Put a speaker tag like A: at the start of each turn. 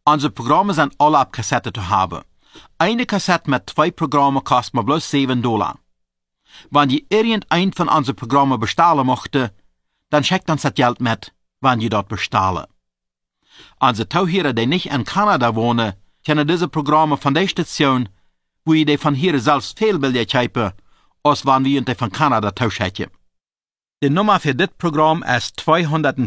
A: Unsere Programme sind alle auf Kassette zu haben. Eine Kassette mit 2 Programmen kostet mir bloß $7. Wenn ihr irgendein von unseren Programmen bestellen möchte, dann schickt uns das Geld mit, wenn ihr dort bestellen. Unsere Zuhörer, die nicht in Kanada wohnen, können diese Programme von der Station, wo ihr die von hier selbst viel billiger kaufen, als wenn wir die von Kanada zuschicken. Die Nummer für das Programm ist 204